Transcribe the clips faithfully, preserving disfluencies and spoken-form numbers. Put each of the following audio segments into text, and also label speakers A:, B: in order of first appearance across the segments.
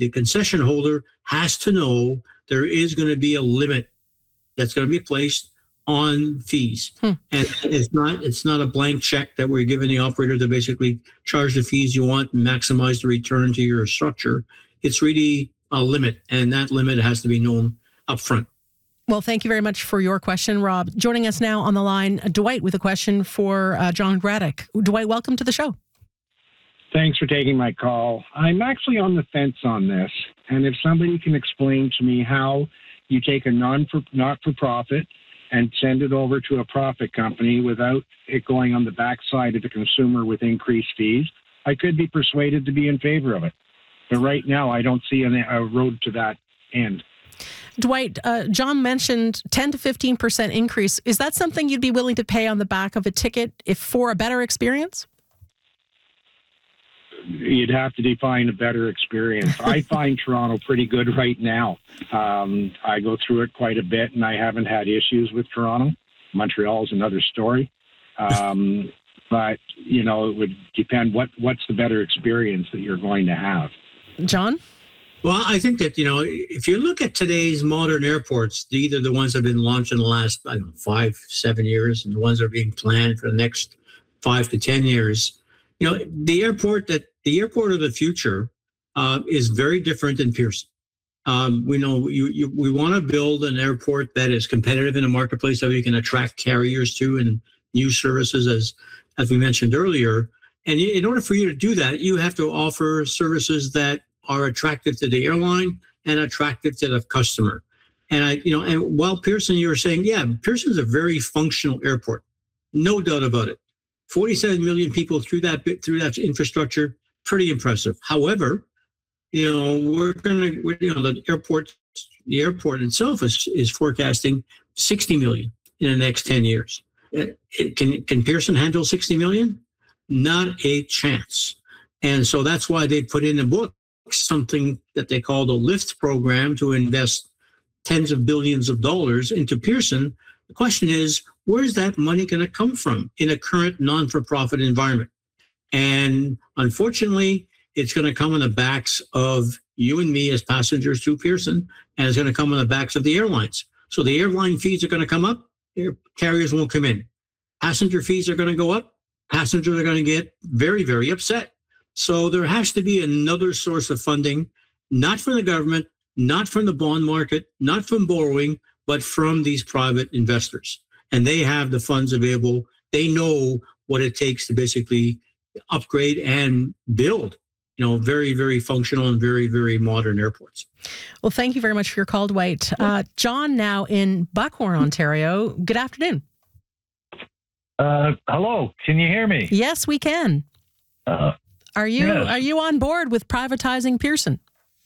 A: the concession holder has to know there is going to be a limit that's going to be placed on fees. Hmm. And it's not it's not a blank check that we're giving the operator to basically charge the fees you want and maximize the return to your structure. It's really a limit, and that limit has to be known up front.
B: Well, thank you very much for your question, Rob. Joining us now on the line, Dwight with a question for uh, John Graddick. Dwight, welcome to the show.
C: Thanks for taking my call. I'm actually on the fence on this, and if somebody can explain to me how you take a non for, not-for-profit and send it over to a profit company without it going on the backside of the consumer with increased fees, I could be persuaded to be in favor of it. But right now, I don't see a road to that end.
B: Dwight, uh, John mentioned ten to fifteen percent increase. Is that something you'd be willing to pay on the back of a ticket if for a better experience?
C: You'd have to define a better experience. I find Toronto pretty good right now. Um, I go through it quite a bit, and I haven't had issues with Toronto. Montreal is another story. Um, but, you know, it would depend what, what's the better experience that you're going to have.
B: John?
A: Well, I think that, you know, if you look at today's modern airports, either the ones that have been launched in the last, I don't know, five, seven years, and the ones that are being planned for the next five to ten years, you know, the airport that the airport of the future uh, is very different than Pearson. Um, we know you, you, we want to build an airport that is competitive in the marketplace, that we can attract carriers to and new services, as as we mentioned earlier. And in order for you to do that, you have to offer services that are attractive to the airline and attractive to the customer. And I, you know, and while Pearson, you were saying, yeah, Pearson is a very functional airport, no doubt about it. forty-seven million people through that through that infrastructure, pretty impressive. However, you know, we're going to, you know, the airport, the airport itself is is forecasting sixty million in the next ten years. It, it, can can Pearson handle sixty million? Not a chance. And so that's why they put in the book something that they call the LIFT program to invest tens of billions of dollars into Pearson. The question is, where's that money going to come from in a current non-for-profit environment? And unfortunately, it's going to come on the backs of you and me as passengers through Pearson, and it's going to come on the backs of the airlines. So the airline fees are going to come up, air carriers won't come in. Passenger fees are going to go up, passengers are going to get very, very upset. So there has to be another source of funding, not from the government, not from the bond market, not from borrowing, but from these private investors. And they have the funds available. They know what it takes to basically upgrade and build, you know, very, very functional and very, very modern airports.
B: Well, thank you very much for your call, Dwight. Uh, John, now in Buckhorn, Ontario. Good afternoon.
D: Uh, hello. Can you hear me?
B: Yes, we can.
D: Uh,
B: are you
D: yes.
B: Are you on board with privatizing Pearson?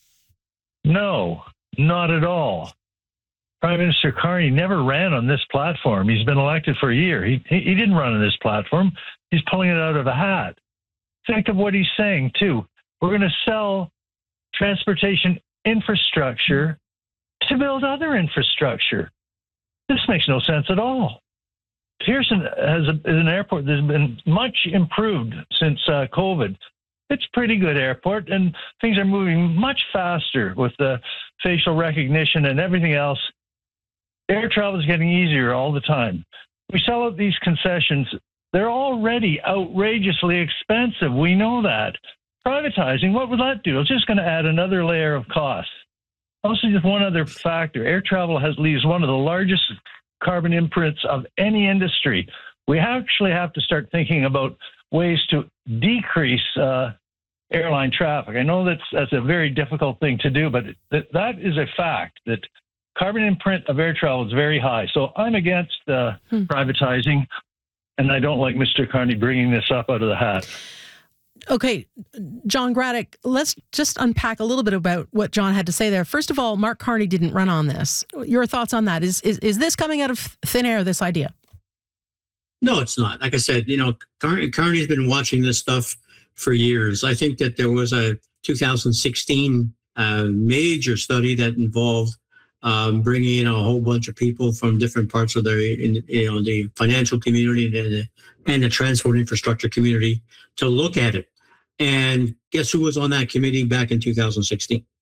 D: No, not at all. Prime Minister Carney never ran on this platform. He's been elected for a year. He, he he didn't run on this platform. He's pulling it out of a hat. Think of what he's saying, too. We're going to sell transportation infrastructure to build other infrastructure. This makes no sense at all. Pearson has a, is an airport that's been much improved since uh, COVID. It's a pretty good airport, and things are moving much faster with the facial recognition and everything else. Air travel is getting easier all the time. We sell out these concessions. They're already outrageously expensive. We know that. Privatizing, what would that do? It's just going to add another layer of cost. Also, just one other factor. Air travel has leaves one of the largest carbon imprints of any industry. We actually have to start thinking about ways to decrease uh, airline traffic. I know that's, that's a very difficult thing to do, but that, that is a fact that carbon imprint of air travel is very high. So I'm against uh, hmm. privatizing, and I don't like Mister Carney bringing this up out of the hat.
B: Okay, John Graddick, let's just unpack a little bit about what John had to say there. First of all, Mark Carney didn't run on this. Your thoughts on that? Is is, is this coming out of thin air, this idea?
A: No, it's not. Like I said, you know, Car- Carney's been watching this stuff for years. I think that there was a two thousand sixteen uh, major study that involved um, bringing in a whole bunch of people from different parts of the, in, you know, the financial community and the, and the transport infrastructure community to look at it. And guess who was on that committee back in two thousand sixteen?